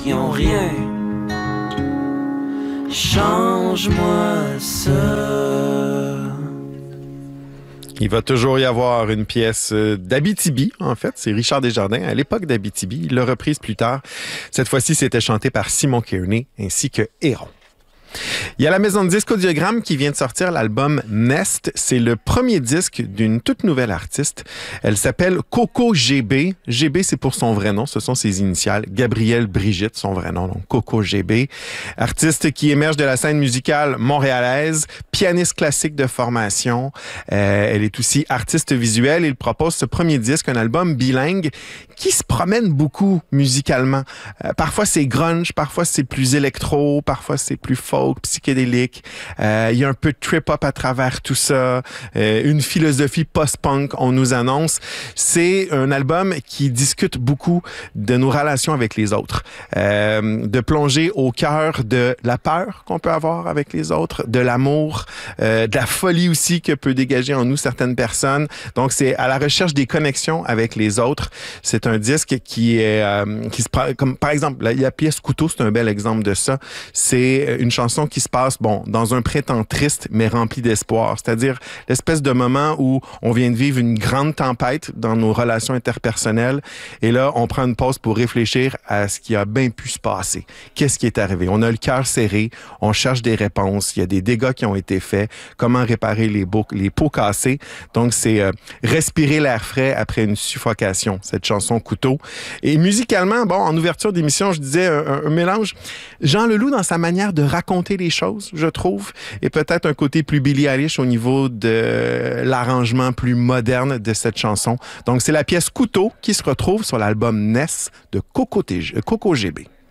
qui ont rien. Change-moi ça. Il va toujours y avoir une pièce d'Abitibi, en fait. C'est Richard Desjardins, à l'époque d'Abitibi. Il l'a reprise plus tard. Cette fois-ci, c'était chanté par Simon Kearney ainsi que Héron. Il y a la maison de disques Audiogramme qui vient de sortir l'album Nest. C'est le premier disque d'une toute nouvelle artiste. Elle s'appelle Coco GB. GB, c'est pour son vrai nom. Ce sont ses initiales. Gabrielle Brigitte, son vrai nom. Donc, Coco GB. Artiste qui émerge de la scène musicale montréalaise. Pianiste classique de formation. Elle est aussi artiste visuelle. Il propose ce premier disque, un album bilingue qui se promène beaucoup musicalement. Parfois, c'est grunge. Parfois, c'est plus électro. Parfois, c'est plus folk, psychédélique. Il y a un peu de trip-hop à travers tout ça. Une philosophie post-punk, on nous annonce. C'est un album qui discute beaucoup de nos relations avec les autres. De plonger au cœur de la peur qu'on peut avoir avec les autres, de l'amour, de la folie aussi que peut dégager en nous certaines personnes. Donc, c'est à la recherche des connexions avec les autres. C'est un disque qui se prend, comme par exemple, la pièce Couteau, c'est un bel exemple de ça. C'est une chanson qui se passe, dans un printemps triste, mais rempli d'espoir. C'est-à-dire l'espèce de moment où on vient de vivre une grande tempête dans nos relations interpersonnelles et là, on prend une pause pour réfléchir à ce qui a bien pu se passer. Qu'est-ce qui est arrivé? On a le cœur serré, on cherche des réponses, il y a des dégâts qui ont été faits, comment réparer les pots cassés. Donc, c'est respirer l'air frais après une suffocation, cette chanson Couteau. Et musicalement, en ouverture d'émission, je disais un mélange. Jean Leloup, dans sa manière de raconter les choses, je trouve, et peut-être un côté plus Billie Eilish au niveau de l'arrangement plus moderne de cette chanson. Donc, c'est la pièce Couteau qui se retrouve sur l'album Ness de Coco GB.